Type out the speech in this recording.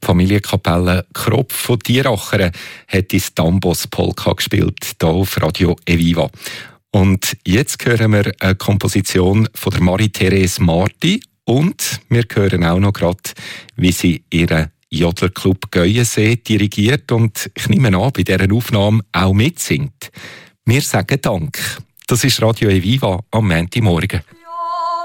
Familienkapelle Kropf von Tieracheren hat ins Dambos Polka gespielt, hier auf Radio Eviva. Und jetzt hören wir eine Komposition von der Marie-Therese Marti und wir hören auch noch gerade, wie sie ihren Jodlerclub Geuensee dirigiert und ich nehme an, bei dieser Aufnahme auch mitsingt. Wir sagen Dank. Das ist Radio Eviva am Montagmorgen.